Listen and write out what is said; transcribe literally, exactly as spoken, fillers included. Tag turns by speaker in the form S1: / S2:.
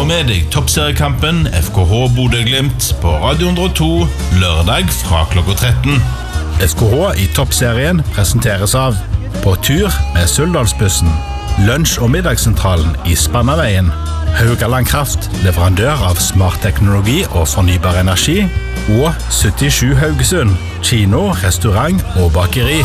S1: med deg toppseriekampen F K H Bodø-Glimt på Radio hundre og to lørdag fra klokka tretten.
S2: F K H i toppserien presenteres av På tur med Suldalsbussen, Lunsj- og middagssentralen i Spannaveien, Haugaland Kraft, leverandør av smart teknologi og fornybar energi, og syttisju Haugesund, kino, restaurant og bakeri.